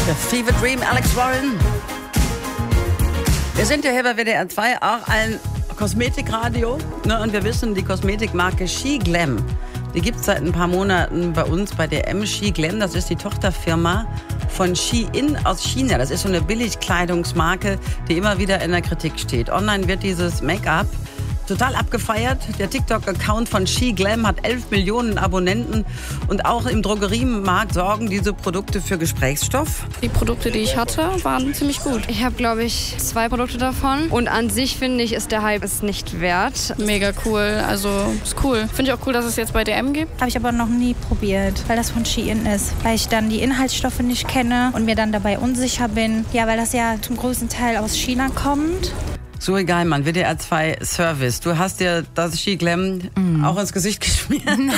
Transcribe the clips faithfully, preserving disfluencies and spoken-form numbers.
Der Fever Dream, Alex Warren. Wir sind ja hier bei W D R zwei auch ein Kosmetikradio. Ne? Und wir wissen, die Kosmetikmarke SheGlam, die gibt es seit ein paar Monaten bei uns bei D M. SheGlam, das ist die Tochterfirma von Shein aus China. Das ist so eine Billigkleidungsmarke, die immer wieder in der Kritik steht. Online wird dieses Make-up total abgefeiert. Der TikTok-Account von SheGlam hat elf Millionen Abonnenten. Und auch im Drogeriemarkt sorgen diese Produkte für Gesprächsstoff. Die Produkte, die ich hatte, waren ziemlich gut. Ich habe, glaube ich, zwei Produkte davon. Und an sich, finde ich, ist der Hype es nicht wert. Mega cool. Also, ist cool. Finde ich auch cool, dass es jetzt bei D M gibt. Habe ich aber noch nie probiert, weil das von Shein ist. Weil ich dann die Inhaltsstoffe nicht kenne und mir dann dabei unsicher bin. Ja, weil das ja zum größten Teil aus China kommt. Zoe Geilmann, W D R zwei Service. Du hast dir das SheGlam mm. auch ins Gesicht geschmiert. Nein.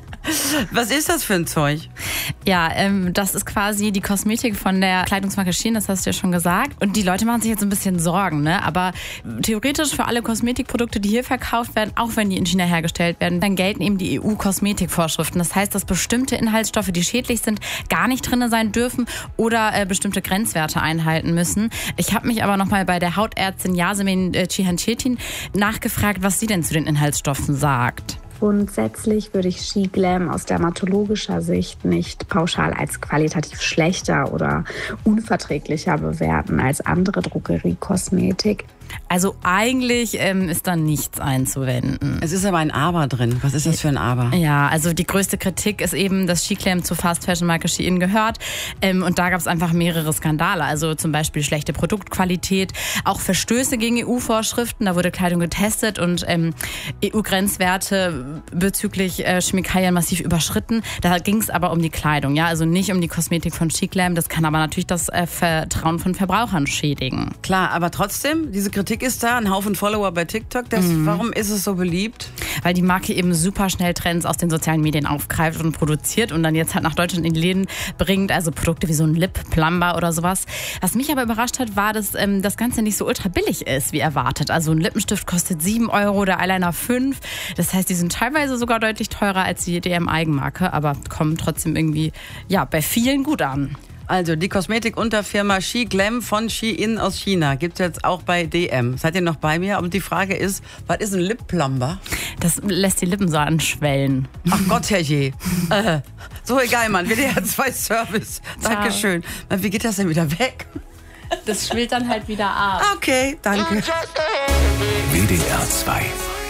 Was ist das für ein Zeug? Ja, ähm, das ist quasi die Kosmetik von der Kleidungsmarke Shein, das hast du ja schon gesagt. Und die Leute machen sich jetzt ein bisschen Sorgen, ne? Aber theoretisch für alle Kosmetikprodukte, die hier verkauft werden, auch wenn die in China hergestellt werden, dann gelten eben die E U-Kosmetikvorschriften. Das heißt, dass bestimmte Inhaltsstoffe, die schädlich sind, gar nicht drin sein dürfen oder äh, bestimmte Grenzwerte einhalten müssen. Ich habe mich aber nochmal bei der Hautärztin Yasemin äh, Cihan-Cetin nachgefragt, was sie denn zu den Inhaltsstoffen sagt. Grundsätzlich würde ich SheGlam aus dermatologischer Sicht nicht pauschal als qualitativ schlechter oder unverträglicher bewerten als andere Drogeriekosmetik. Also eigentlich ähm, ist da nichts einzuwenden. Es ist aber ein Aber drin. Was ist das für ein Aber? Ja, also die größte Kritik ist eben, dass SheGlam zur Fast-Fashion-Marke Shein gehört. Ähm, und da gab es einfach mehrere Skandale. Also zum Beispiel schlechte Produktqualität, auch Verstöße gegen E U-Vorschriften. Da wurde Kleidung getestet und ähm, E U-Grenzwerte bezüglich äh, Chemikalien massiv überschritten. Da ging es aber um die Kleidung, ja, also nicht um die Kosmetik von SheGlam. Das kann aber natürlich das äh, Vertrauen von Verbrauchern schädigen. Klar, aber trotzdem, diese Kritik ist da, ein Haufen Follower bei TikTok. Das, mhm. Warum ist es so beliebt? Weil die Marke eben super schnell Trends aus den sozialen Medien aufgreift und produziert und dann jetzt halt nach Deutschland in die Läden bringt. Also Produkte wie so ein Lip Plumber oder sowas. Was mich aber überrascht hat, war, dass ähm, das Ganze nicht so ultra billig ist, wie erwartet. Also ein Lippenstift kostet sieben Euro, der Eyeliner fünf. Das heißt, die sind teilweise sogar deutlich teurer als die D M-Eigenmarke, aber kommen trotzdem irgendwie ja bei vielen gut an. Also die Kosmetikunterfirma SheGlam von Shein aus China gibt es jetzt auch bei D M. Seid ihr noch bei mir? Und die Frage ist, was ist ein Lip Plumber? Das lässt die Lippen so anschwellen. Ach Gott, herrje. äh, so egal, Mann. W D R zwei Service. Dankeschön. Wie geht das denn wieder weg? Das schwillt dann halt wieder ab. Okay, danke. W D R zwei